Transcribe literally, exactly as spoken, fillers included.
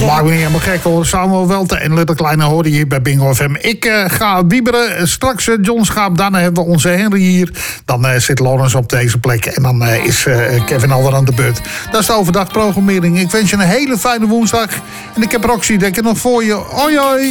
Maak me niet helemaal gek hoor. Samuel Welten en Little Kleine hoorde hier bij Bingo F M. Ik uh, ga wieberen. Straks uh, John Schaap. Daarna hebben we onze Henry hier. Dan uh, zit Lawrence op deze plek. En dan uh, is uh, Kevin alweer aan de beurt. Dat is de overdagprogrammering. Ik wens je een hele fijne woensdag. En ik heb Roxy denk ik nog voor je. Hoi hoi.